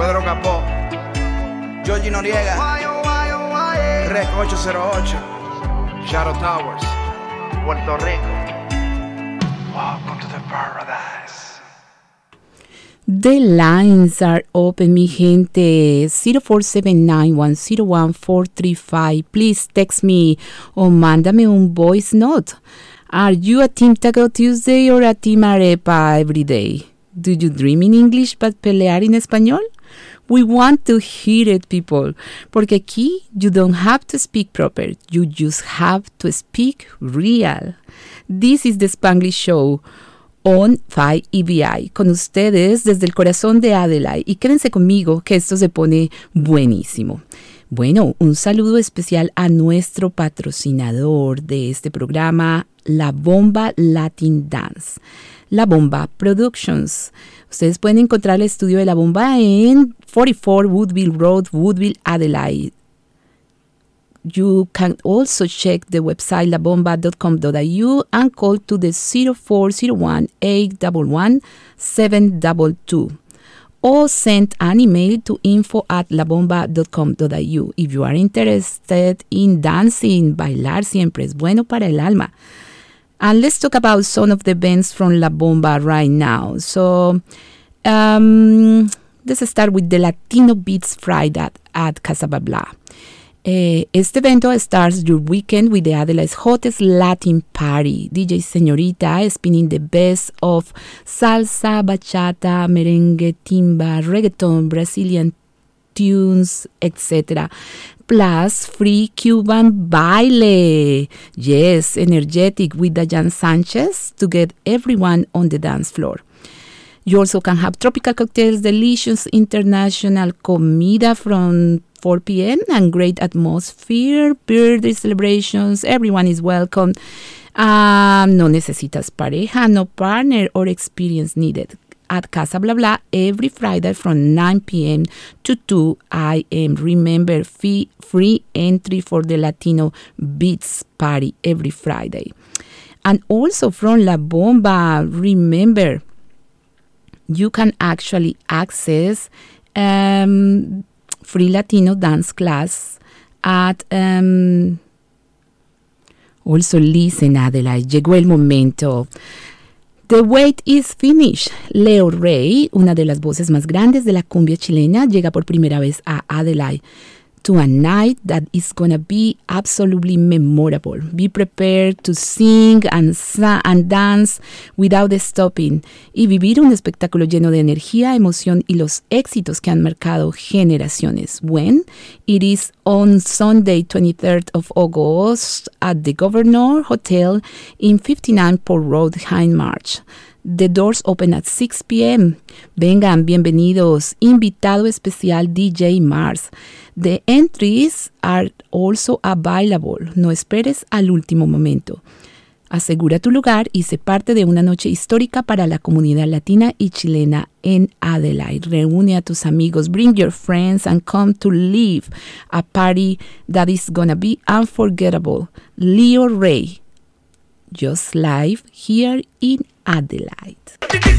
Pedro Capó, Georgie Noriega, Rec 808, Shadow Towers, Puerto Rico. Welcome to the paradise. The lines are open, mi gente. 0479101435. Please text me o mándame un voice note. Are you a Team Taco Tuesday or a Team Arepa every day? Do you dream in English but pelear in español? We want to hear it, people. Porque aquí you don't have to speak proper. You just have to speak real. This is the Spanglish Show on 5EBI. Con ustedes desde el corazón de Adelaide. Y quédense conmigo que esto se pone buenísimo. Bueno, un saludo especial a nuestro patrocinador de este programa, La Bomba Latin Dance. La Bomba Productions. Ustedes pueden encontrar el estudio de La Bomba en 44 Woodville Road, Woodville, Adelaide. You can also check the website labomba.com.au and call to the 0401-811-722 or send an email to info@labomba.com.au. If you are interested in dancing, bailar siempre es bueno para el alma. And let's talk about some of the events from La Bomba right now. So, let's start with the Latino Beats Friday at Casa Bla. Este evento starts your weekend with the Adelaide's hottest Latin party. DJ Señorita spinning the best of salsa, bachata, merengue, timba, reggaeton, Brazilian tunes, etc. Plus free Cuban baile. Yes, energetic with Dayan Sanchez to get everyone on the dance floor. You also can have tropical cocktails, delicious international comida from 4 p.m. and great atmosphere, birthday celebrations, everyone is welcome. No necesitas pareja, no partner or experience needed. At Casa Bla Bla every Friday from 9 p.m. to 2 a.m. Remember, free entry for the Latino Beats Party every Friday. And also from La Bomba, remember, you can actually access free Latino dance class at also listen, Adelaide, llegó el momento. The wait is finished. Leo Rey, una de las voces más grandes de la cumbia chilena, llega por primera vez a Adelaide to a night that is gonna be absolutely memorable. Be prepared to sing and dance without stopping y vivir un espectáculo lleno de energía, emoción y los éxitos que han marcado generaciones. When? It is on Sunday, 23rd of August at the Governor Hotel in 59 Port Road, Hindmarsh. The doors open at 6 p.m. Vengan, bienvenidos. Invitado especial DJ Mars. The entries are also available. No esperes al último momento. Asegura tu lugar y sé parte de una noche histórica para la comunidad latina y chilena en Adelaide. Reúne a tus amigos, bring your friends and come to live a party that is gonna be unforgettable. Leo Rey, just live here in Adelaide.